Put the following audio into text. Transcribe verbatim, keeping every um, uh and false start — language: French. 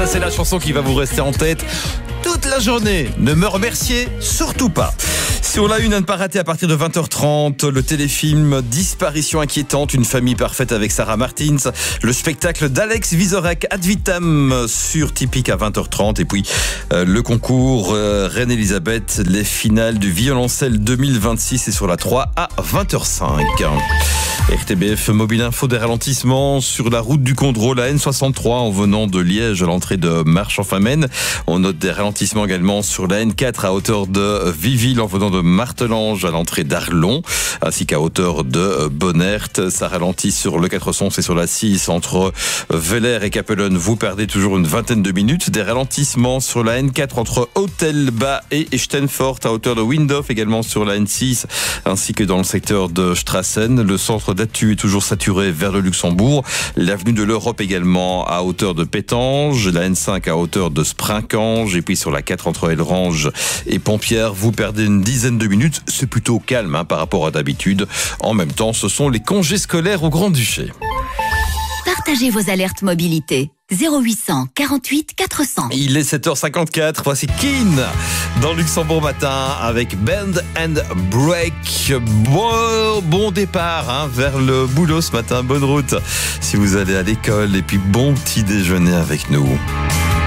Ça, c'est la chanson qui va vous rester en tête toute la journée. Ne me remerciez surtout pas. Si on a une à ne pas rater à partir de vingt heures trente, le téléfilm Disparition inquiétante, une famille parfaite avec Sarah Martins, le spectacle d'Alex Vizorek Ad Vitam sur Typique à vingt heures trente, et puis euh, le concours euh, Reine-Elisabeth, les finales du violoncelle deux mille vingt-six, c'est sur la trois à vingt heures cinq. R T B F Mobile Info, des ralentissements sur la route du Condro, la N soixante-trois en venant de Liège à l'entrée de Marche-en-Famenne. On note des ralentissements également sur la N quatre à hauteur de Viville en venant de Martelange à l'entrée d'Arlon, ainsi qu'à hauteur de Bonnert. Ça ralentit sur le quatre cents et sur la six entre Veller et Capellen. Vous perdez toujours une vingtaine de minutes. Des ralentissements sur la N quatre entre Hôtel-Bas et Steinfort à hauteur de Windhof, également sur la N six, ainsi que dans le secteur de Strassen. Le centre d'Attu est toujours saturé vers le Luxembourg. L'avenue de l'Europe également à hauteur de Pétange, la N cinq à hauteur de Sprincange, et puis sur la quatre entre Elrange et Pompières, vous perdez une dizaine de minutes. C'est plutôt calme hein, par rapport à d'habitude. En même temps, ce sont les congés scolaires au Grand-Duché. Partagez vos alertes mobilité. zéro huit cent quarante-huit quatre cents. Il est sept heures cinquante-quatre. Voici Keane dans Luxembourg matin avec Bend and Break. Bon, bon départ hein, vers le boulot ce matin. Bonne route si vous allez à l'école. Et puis bon petit déjeuner avec nous.